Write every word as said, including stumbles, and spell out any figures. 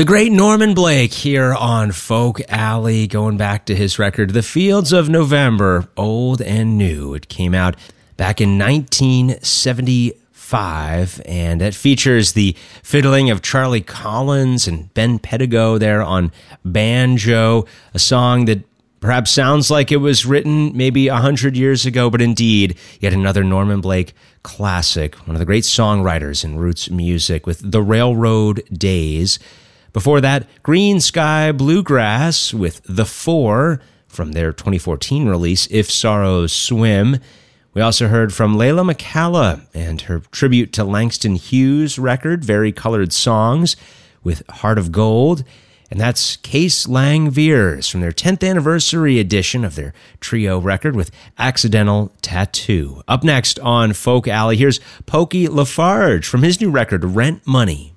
The great Norman Blake here on Folk Alley, going back to his record, The Fields of November, old and new. It came out back in nineteen seventy-five, and it features the fiddling of Charlie Collins and Ben Pedigo there on banjo, a song that perhaps sounds like it was written maybe a hundred years ago, but indeed, yet another Norman Blake classic, one of the great songwriters in roots music with The Railroad Days. Before that, Green Sky Bluegrass with The Four from their twenty fourteen release, If Sorrows Swim. We also heard from Layla McCalla and her tribute to Langston Hughes record, Very Colored Songs, with Heart of Gold. And that's Case Lang Veers from their tenth anniversary edition of their trio record with Accidental Tattoo. Up next on Folk Alley, here's Pokey Lafarge from his new record, Rent Money.